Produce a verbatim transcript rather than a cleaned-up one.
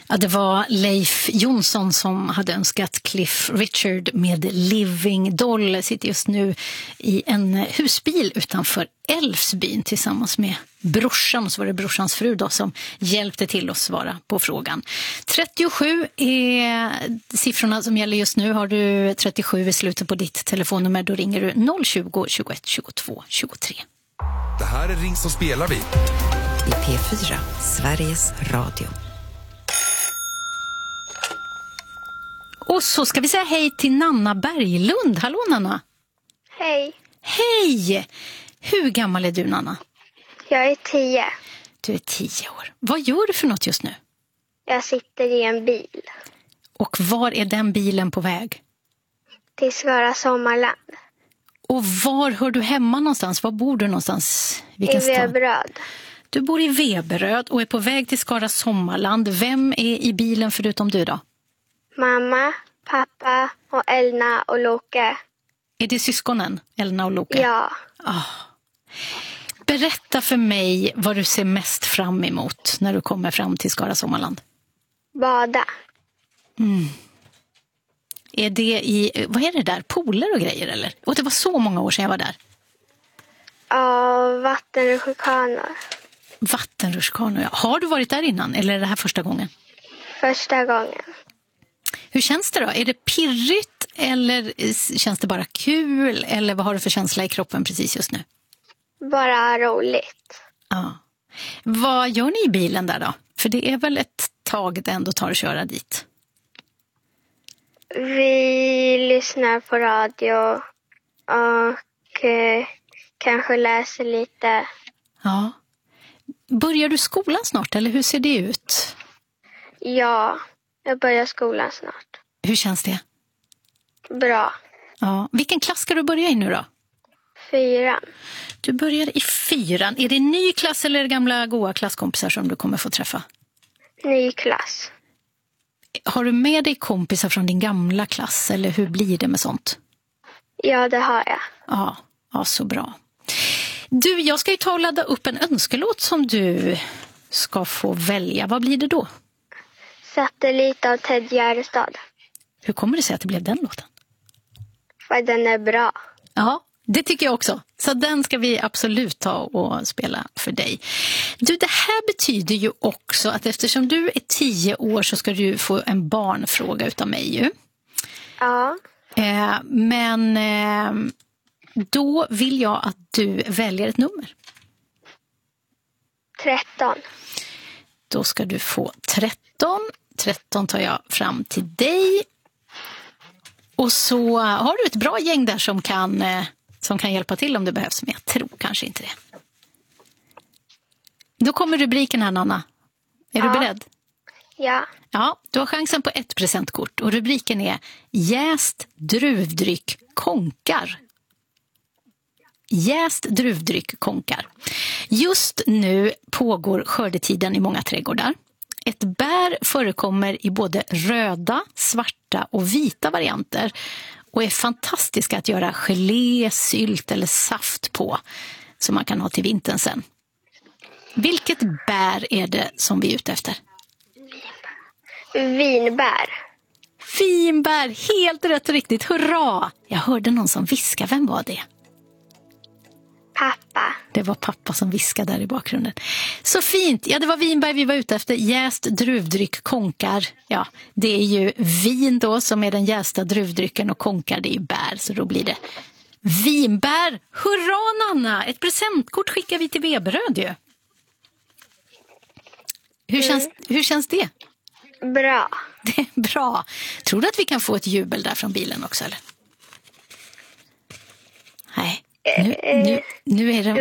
Ja, det var Leif Jonsson som hade önskat Cliff Richard med Living Doll. Sitter just nu i en husbil utanför Älvsbyn tillsammans med brorsan. Och så var det brorsans fru då som hjälpte till att svara på frågan. trettiosju är siffrorna som gäller just nu. Har du trettiosju i slutet på ditt telefonnummer, då ringer du noll tjugo, tjugoett, tjugotvå, tjugotre. Det här är Ring så spelar vi. I P fyra, Sveriges Radio. Och så ska vi säga hej till Nanna Berglund. Hallå Nanna. Hej. Hej! Hur gammal är du, Nanna? Jag är tio. Du är tio år. Vad gör du för något just nu? Jag sitter i en bil. Och var är den bilen på väg? Till Skara Sommarland. Och var hör du hemma någonstans? Var bor du någonstans? Vilken I Veberöd. Du bor i Veberöd och är på väg till Skara Sommarland. Vem är i bilen förutom du då? Mamma, pappa och Elna och Loke. Är det syskonen, Elna och Loke? Ja. Oh. Berätta för mig vad du ser mest fram emot när du kommer fram till Skara Sommarland. Bada. Mm. Är det i, vad är det där? Pooler och grejer eller? Och det var så många år sedan jag var där. Ja, vattenrutschkanor. Vattenrutschkanor, ja. Har du varit där innan eller är det här första gången? Första gången. Hur känns det då? Är det pirrigt eller känns det bara kul? Eller vad har du för känsla i kroppen precis just nu? Bara roligt. Ja. Vad gör ni i bilen där då? För det är väl ett tag det ändå tar att köra dit. Vi lyssnar på radio och eh, kanske läser lite. Ja. Börjar du skolan snart eller hur ser det ut? Ja, jag börjar skolan snart. Hur känns det? Bra. Ja. Vilken klass ska du börja i nu då? Fyran. Du börjar i fyran. Är det en ny klass eller gamla goa klasskompisar som du kommer få träffa? Ny klass. Har du med dig kompisar från din gamla klass eller hur blir det med sånt? Ja, det har jag. Ja, ja så bra. Du, jag ska ju ta och ladda upp en önskelåt som du ska få välja. Vad blir det då? Satellit av Ted Gärdestad. Hur kommer det sig att det blev den låten? För den är bra. Ja, det tycker jag också. Så den ska vi absolut ta och spela för dig. Du, det här betyder ju också att eftersom du är tio år så ska du få en barnfråga utav mig ju. Ja. Eh, men eh, då vill jag att du väljer ett nummer. tretton. Då ska du få tretton. tretton tar jag fram till dig. Och så har du ett bra gäng där som kan, som kan hjälpa till om det behövs. Men jag tror kanske inte det. Då kommer rubriken här, Nanna. Är ja. du beredd? Ja. Ja, du har chansen på ett presentkort. Och rubriken är Jäst druvdryck konkar. Jäst druvdryck konkar. Just nu pågår skördetiden i många trädgårdar. Ett bär förekommer i både röda, svarta och vita varianter och är fantastiska att göra gelé, sylt eller saft på som man kan ha till vintern sen. Vilket bär är det som vi är ute efter? Vinbär. Vinbär, helt rätt och riktigt, hurra! Jag hörde någon som viskade, vem var det? Pappa. Det var pappa som viskade där i bakgrunden. Så fint. Ja, det var vinbär vi var ute efter. Jäst druvdryck konkar. Ja, det är ju vin då som är den jästa druvdrycken och konkar det är ju bär. Så då blir det vinbär. Hurra Nanna! Ett presentkort skickar vi till Veberöd ju. Hur känns, mm. hur känns det? Bra. Det är bra. Tror du att vi kan få ett jubel där från bilen också eller? Nej. Nu, nu, nu är det